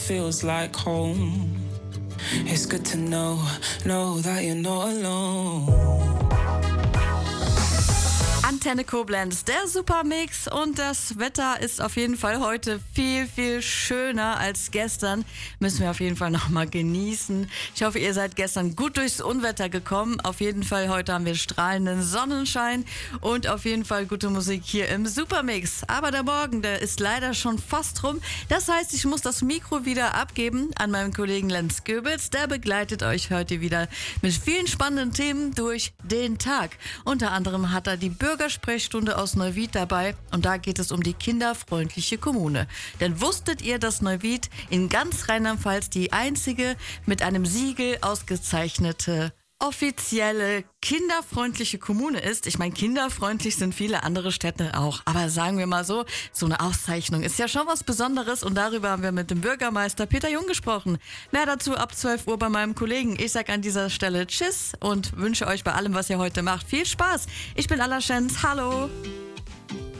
feels like home. It's good to know that you're not alone. Antenne Koblenz, der Supermix, und das Wetter ist auf jeden Fall heute viel, viel schöner als gestern. Müssen wir auf jeden Fall nochmal genießen. Ich hoffe, ihr seid gestern gut durchs Unwetter gekommen. Auf jeden Fall heute haben wir strahlenden Sonnenschein und auf jeden Fall gute Musik hier im Supermix. Aber der Morgen, der ist leider schon fast rum. Das heißt, ich muss das Mikro wieder abgeben an meinen Kollegen Lenz Goebels. Der begleitet euch heute wieder mit vielen spannenden Themen durch den Tag. Unter anderem hat er die Bürgersprechstunde aus Neuwied dabei, und da geht es um die kinderfreundliche Kommune. Denn wusstet ihr, dass Neuwied in ganz Rheinland-Pfalz die einzige mit einem Siegel ausgezeichnete offizielle kinderfreundliche Kommune ist? Ich meine, kinderfreundlich sind viele andere Städte auch, aber sagen wir mal so, so eine Auszeichnung ist ja schon was Besonderes, und darüber haben wir mit dem Bürgermeister Peter Jung gesprochen. Mehr dazu ab 12 Uhr bei meinem Kollegen. Ich sage an dieser Stelle Tschüss und wünsche euch bei allem, was ihr heute macht, viel Spaß. Ich bin Alla Schenz. Hallo!